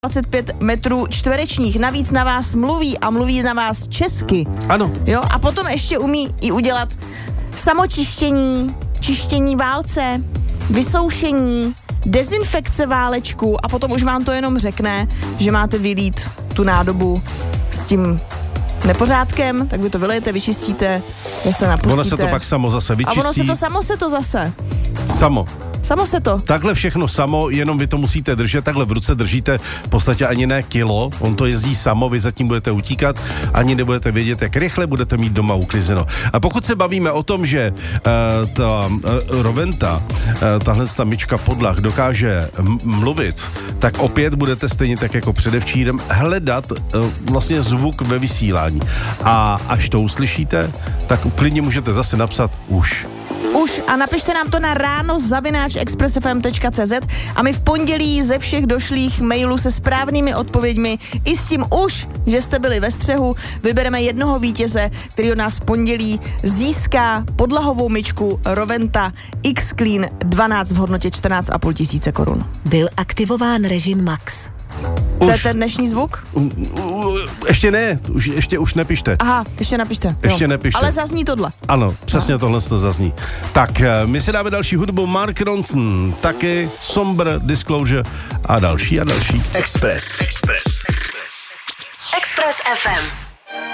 25 metrů čtverečních. Navíc na vás mluví a mluví na vás česky. Ano. Jo? A potom ještě umí i udělat samočištění, čištění válce, vysoušení, dezinfekce válečku a potom už vám to jenom řekne, že máte vylít tu nádobu s tím nepořádkem, tak vy to vylejete, vyčistíte, zase napustíte. Ono se to pak samo zase vyčistí. A samo se to zase. Samo se to. Takhle všechno samo, jenom vy to musíte držet, takhle v ruce držíte v podstatě ani ne kilo, on to jezdí samo, vy zatím budete utíkat, ani nebudete vědět, jak rychle budete mít doma uklizeno. A pokud se bavíme o tom, že ta Roventa, tahle myčka podlah dokáže mluvit, tak opět budete stejně tak jako předevčírem hledat vlastně zvuk ve vysílání. A až to uslyšíte, tak klidně můžete zase napsat už a napište nám to na ráno@expressfm.cz a my v pondělí ze všech došlých mailů se správnými odpověďmi i s tím už, že jste byli ve střehu, vybereme jednoho vítěze, který od nás v pondělí získá podlahovou myčku Roventa X-Clean 12 v hodnotě 14 500 korun. Byl aktivován režim Max. To je ten dnešní zvuk? Ještě ne, už nepište. Aha, ještě napište. Ještě nepište. Ale zazní tohle. Ano, přesně tohle to zazní. Tak, my si dáme další hudbu, Mark Ronson, taky Somber, Disclosure a další. Express FM.